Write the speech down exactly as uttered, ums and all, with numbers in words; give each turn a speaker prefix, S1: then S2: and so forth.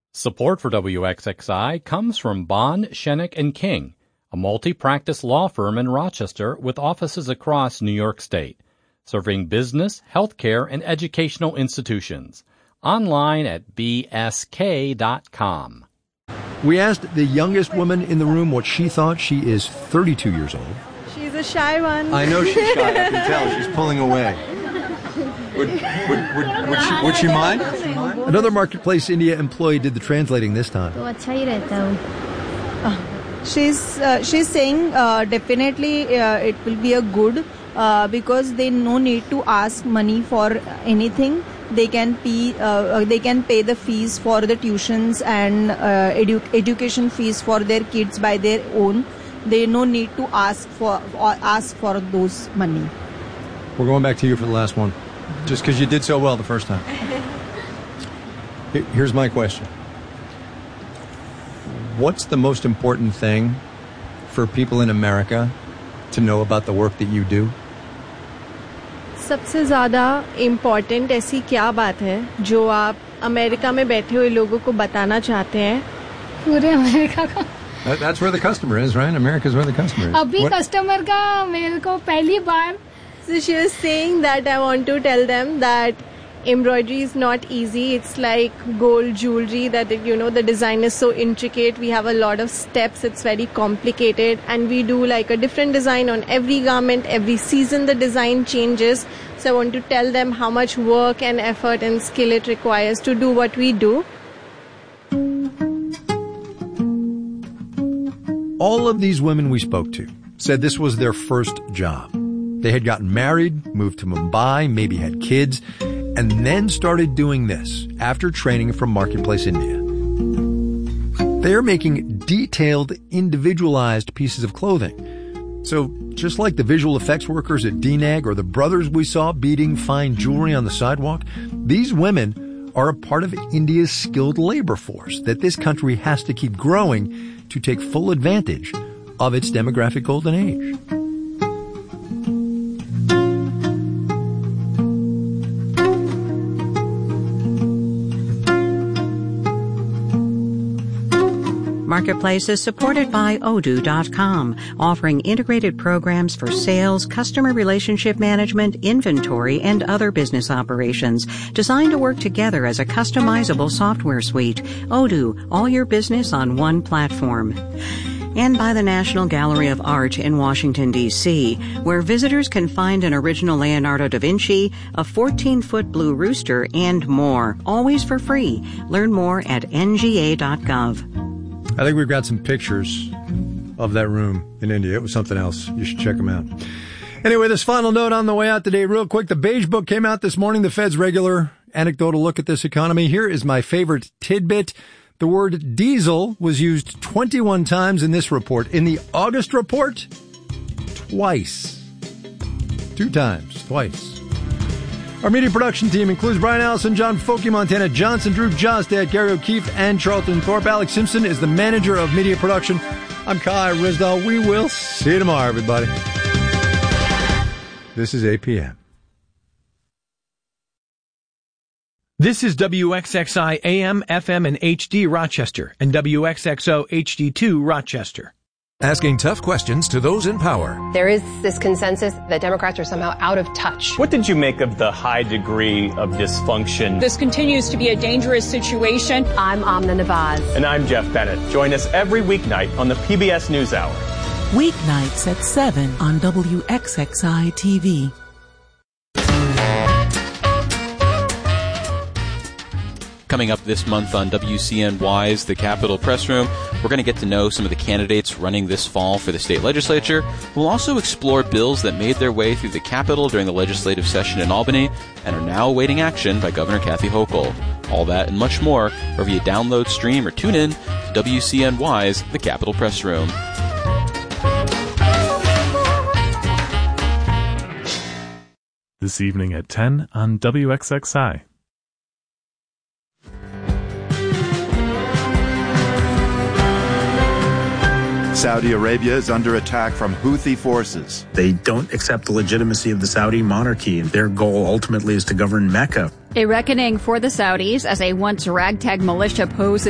S1: Support for W X X I comes from Bond, Shenik and King, a multi-practice law firm in Rochester with offices across New York State, serving business, healthcare, and educational institutions. Online at b s k dot com.
S2: We asked the youngest woman in the room what she thought. She is thirty-two years old.
S3: She's a shy one.
S2: I know she's shy. I can tell. She's pulling away. Would, would, would, would, she, would she mind? Another Marketplace India employee did the translating this time.
S3: Uh, she's uh, she's saying uh, definitely uh, it will be a good uh, because they no need to ask money for anything. They can pay uh, they can pay the fees for the tuitions and uh, edu- education fees for their kids by their own. They no need to ask for or ask for those money.
S2: We're going back to you for the last one, just because you did so well the first time. Here's my question. What's the most important thing for people in America to know about the work that you do?
S4: सबसे ज़्यादा important ऐसी क्या बात है जो आप America में बैठे हुए लोगों को बताना चाहते हैं?
S5: पूरे अमेरिका का.
S2: That's where the customer is, right? America's where the customer is.
S5: अभी कस्टमर का मेरे को पहली बार.
S4: So she was saying that I want to tell them that embroidery is not easy. It's like gold jewelry that, you know, the design is so intricate. We have a lot of steps. It's very complicated. And we do like a different design on every garment. Every season the design changes. So I want to tell them how much work and effort and skill it requires to do what we do.
S2: All of these women we spoke to said this was their first job. They had gotten married, moved to Mumbai, maybe had kids, and then started doing this after training from Marketplace India. They're making detailed, individualized pieces of clothing. So just like the visual effects workers at D N A G or the brothers we saw beading fine jewelry on the sidewalk, these women are a part of India's skilled labor force that this country has to keep growing to take full advantage of its demographic golden age.
S6: Marketplace is supported by Odoo dot com, offering integrated programs for sales, customer relationship management, inventory, and other business operations, designed to work together as a customizable software suite. Odoo, all your business on one platform. And by the National Gallery of Art in Washington, D C, where visitors can find an original Leonardo da Vinci, a fourteen-foot blue rooster, and more, always for free. Learn more at N G A dot gov.
S2: I think we've got some pictures of that room in India. It was something else. You should check them out. Anyway, this final note on the way out today, real quick. The Beige Book came out this morning, the Fed's regular anecdotal look at this economy. Here is my favorite tidbit. The word diesel was used twenty-one times in this report. In the August report, twice. Two times, twice. Our media production team includes Brian Allison, John Folke, Montana Johnson, Drew Jostad, Gary O'Keefe, and Charlton Thorpe. Alex Simpson is the manager of media production. I'm Kai Rizdal. We will see you tomorrow, everybody. This is A P M.
S7: This is W X X I A M, F M, and H D Rochester, and W X X O H D two Rochester.
S8: Asking tough questions to those in power.
S9: There is this consensus that Democrats are somehow out of touch.
S10: What did you make of the high degree of dysfunction?
S11: This continues to be a dangerous situation.
S9: I'm Amna Nawaz.
S10: And I'm Jeff Bennett. Join us every weeknight on the P B S NewsHour.
S12: Weeknights at seven on W X X I T V.
S13: Coming up this month on W C N Y's The Capitol Press Room, we're going to get to know some of the candidates running this fall for the state legislature. We'll also explore bills that made their way through the Capitol during the legislative session in Albany and are now awaiting action by Governor Kathy Hochul. All that and much more wherever you download, stream, or tune in to W C N Y's The Capitol Press Room.
S14: This evening at ten on W X X I.
S15: Saudi Arabia is under attack from Houthi forces.
S16: They don't accept the legitimacy of the Saudi monarchy. Their goal ultimately is to govern Mecca.
S17: A reckoning for the Saudis as a once ragtag militia poses